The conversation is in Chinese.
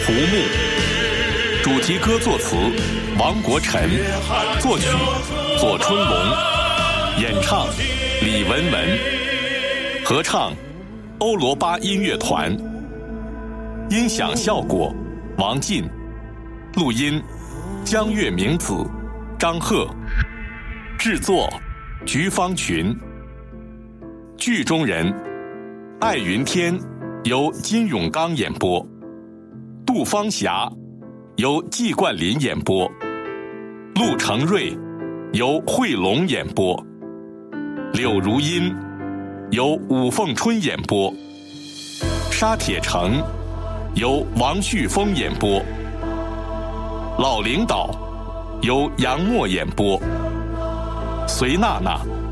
胡木，主题歌作词王国辰，作曲左春龙，演唱李文文，合唱欧罗巴音乐团，音响效果王进，录音江月明子、张赫，制作菊芳群。剧中人艾云天由金永刚演播，杜芳霞由季冠霖演播，陆成瑞由惠龙演播，柳如茵由武凤春演播，沙铁成由王旭峰演播，老领导由杨默演播，隋娜娜